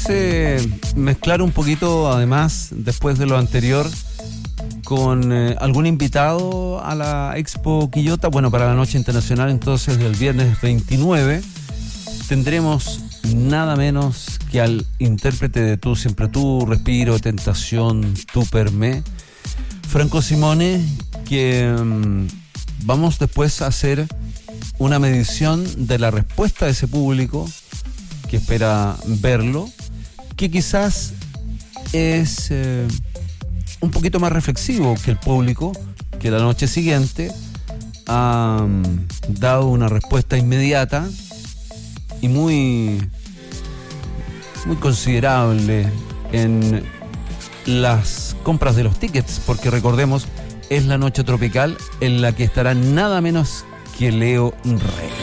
parece mezclar un poquito, además, después de lo anterior, con algún invitado a la Expo Quillota? Bueno, para la Noche Internacional, entonces, del viernes 29, tendremos nada menos que al intérprete de Tú, Siempre Tú, Respiro, Tentación, Tú Per Me, Franco Simone, que vamos después a hacer una medición de la respuesta de ese público que espera verlo, que quizás es un poquito más reflexivo que el público, que la noche siguiente ha dado una respuesta inmediata y muy considerable en las compras de los tickets, porque recordemos, es la noche tropical en la que estará nada menos que Leo Rey.